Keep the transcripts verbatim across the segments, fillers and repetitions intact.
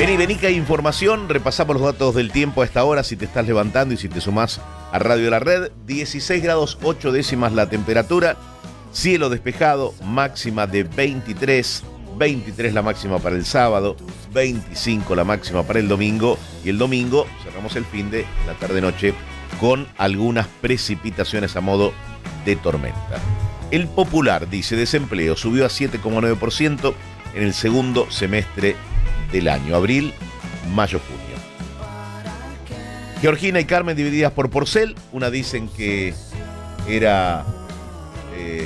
Vení, vení que hay información, repasamos los datos del tiempo a esta hora, si te estás levantando y si te sumás a Radio La Red. dieciséis grados ocho décimas la temperatura, cielo despejado, máxima de veintitrés, veintitrés la máxima para el sábado, veinticinco la máxima para el domingo, y el domingo cerramos el fin de la tarde-noche con algunas precipitaciones a modo de tormenta. El Popular dice: desempleo subió a siete coma nueve por ciento en el segundo semestre del año, abril, mayo, junio. Georgina y Carmen divididas por Porcel. Una dicen que era eh,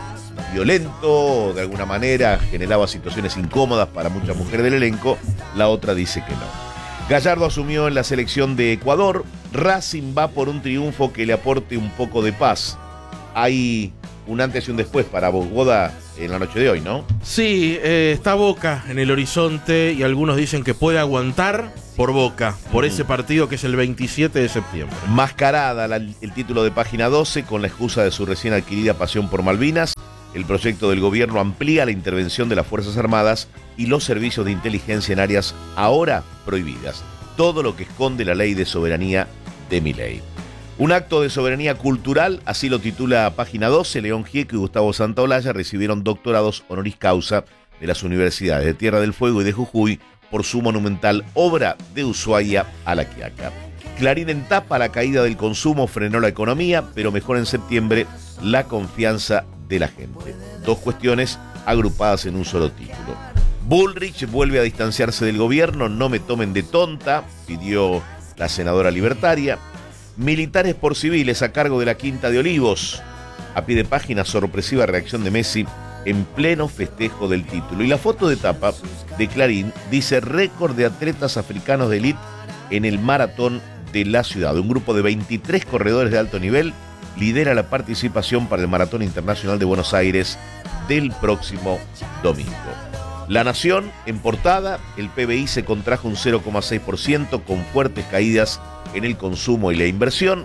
violento, de alguna manera generaba situaciones incómodas para muchas mujeres del elenco. La otra dice que no. Gallardo asumió en la selección de Ecuador. Racing va por un triunfo que le aporte un poco de paz. Hay un antes y un después para Bogoda en la noche de hoy, ¿no? Sí, eh, está Boca en el horizonte y algunos dicen que puede aguantar por Boca, por mm. ese partido que es el veintisiete de septiembre. Mascarada la, el título de Página doce con la excusa de su recién adquirida pasión por Malvinas. El proyecto del gobierno amplía la intervención de las Fuerzas Armadas y los servicios de inteligencia en áreas ahora prohibidas. Todo lo que esconde la ley de soberanía de Milei. Un acto de soberanía cultural, así lo titula Página doce. León Gieco y Gustavo Santaolalla recibieron doctorados honoris causa de las universidades de Tierra del Fuego y de Jujuy por su monumental obra de Ushuaia a La Quiaca. Clarín en tapa: la caída del consumo frenó la economía, pero mejor en septiembre la confianza de la gente. Dos cuestiones agrupadas en un solo título. Bullrich vuelve a distanciarse del gobierno, no me tomen de tonta, pidió la senadora libertaria. Militares por civiles a cargo de la Quinta de Olivos. A pie de página, sorpresiva reacción de Messi en pleno festejo del título. Y la foto de tapa de Clarín dice: récord de atletas africanos de élite en el maratón de la ciudad. Un grupo de veintitrés corredores de alto nivel lidera la participación para el Maratón Internacional de Buenos Aires del próximo domingo. La Nación, en portada: el P B I se contrajo un cero coma seis por ciento con fuertes caídas en el consumo y la inversión.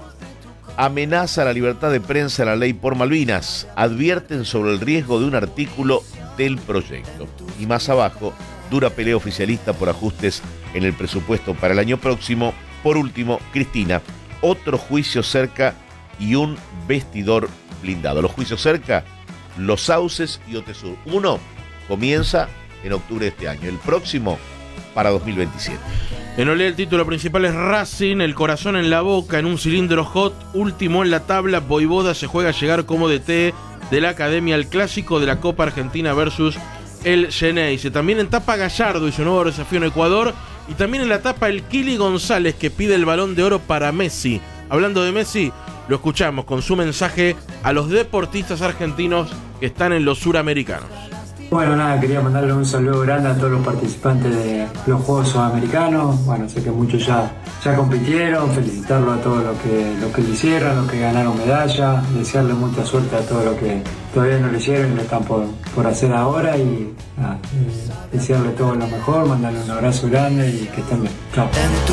Amenaza la libertad de prensa la ley por Malvinas. Advierten sobre el riesgo de un artículo del proyecto. Y más abajo, dura pelea oficialista por ajustes en el presupuesto para el año próximo. Por último, Cristina, otro juicio cerca y un vestidor blindado. Los juicios cerca, Los Sauces y Otesur. Uno comienza en octubre de este año, el próximo para dos mil veintisiete. En Olé el título principal es Racing, el corazón en la boca, en un cilindro hot, último en la tabla. Voivoda se juega a llegar como D T de la Academia al clásico de la Copa Argentina versus el Xeneize. También en tapa Gallardo y su nuevo desafío en Ecuador, y también en la tapa el Kili González, que pide el Balón de Oro para Messi. Hablando de Messi, lo escuchamos con su mensaje a los deportistas argentinos que están en los suramericanos. Bueno, nada, quería mandarle un saludo grande a todos los participantes de los Juegos Sudamericanos. Bueno, sé que muchos ya, ya compitieron, felicitarlo a todos los que, los que lo hicieron, los que ganaron medalla, desearle mucha suerte a todos los que todavía no lo hicieron y lo están por, por hacer ahora, y nada, eh, desearle todo lo mejor, mandarle un abrazo grande y que estén bien. Chao.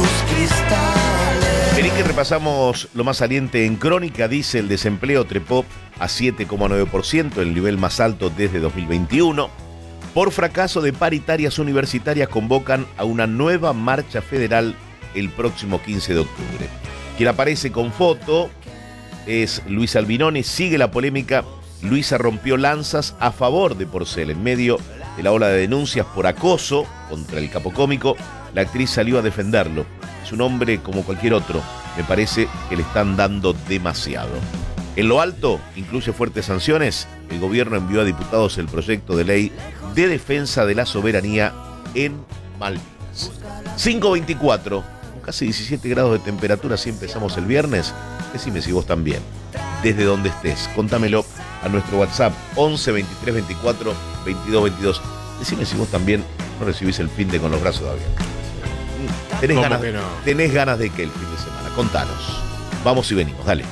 Vení que repasamos lo más saliente en Crónica. Dice: el desempleo trepó a siete coma nueve por ciento, el nivel más alto desde dos mil veintiuno. Por fracaso de paritarias universitarias convocan a una nueva marcha federal el próximo quince de octubre. Quien aparece con foto es Luisa Albinoni. Sigue la polémica. Luisa rompió lanzas a favor de Porcel. En medio de la ola de denuncias por acoso contra el capo cómico, la actriz salió a defenderlo. Es un hombre como cualquier otro. Me parece que le están dando demasiado. En lo alto, incluye fuertes sanciones. El gobierno envió a diputados el proyecto de ley de defensa de la soberanía en Malvinas. cinco veinticuatro, con casi diecisiete grados de temperatura, así empezamos el viernes. Decime si vos también, desde donde estés. Contámelo a nuestro WhatsApp once veintitrés veinticuatro veintidós veintidós. Decime si vos también no recibís el fin de con los brazos abiertos. ¿Tenés ganas, no? ¿Tenés ganas de qué el fin de semana? Contanos. Vamos y venimos, dale.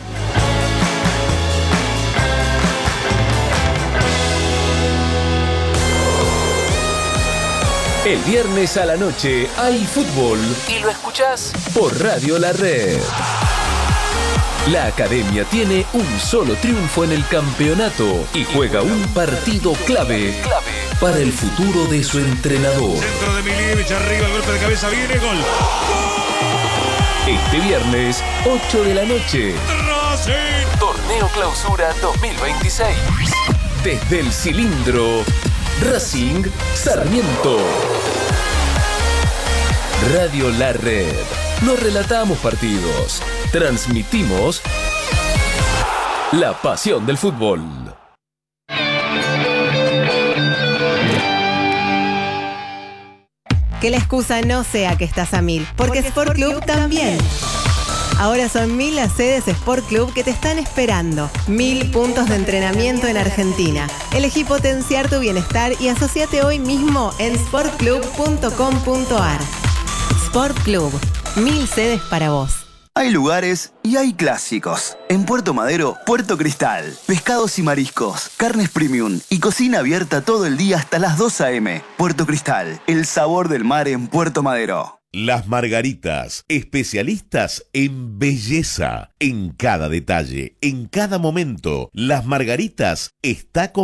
El viernes a la noche hay fútbol y lo escuchás por Radio La Red. La Academia tiene un solo triunfo en el campeonato y juega un partido clave para el futuro de su entrenador. Centro de Milivic, derecha arriba, el golpe de cabeza viene, gol. Este viernes, ocho de la noche. Racing. Torneo Clausura dos mil veintiséis. Desde el cilindro, Racing Sarmiento. Radio La Red. No relatamos partidos, transmitimos la pasión del fútbol. Que la excusa no sea que estás a mil, porque, porque Sport Club, Club también. Ahora son mil las sedes Sport Club que te están esperando. Mil puntos de entrenamiento en Argentina. Elegí potenciar tu bienestar y asociate hoy mismo en sport club punto com punto a r. Sport Club. Mil sedes para vos. Hay lugares y hay clásicos. En Puerto Madero, Puerto Cristal. Pescados y mariscos, carnes premium y cocina abierta todo el día hasta las dos a eme Puerto Cristal, el sabor del mar en Puerto Madero. Las Margaritas, especialistas en belleza, en cada detalle, en cada momento. Las Margaritas está con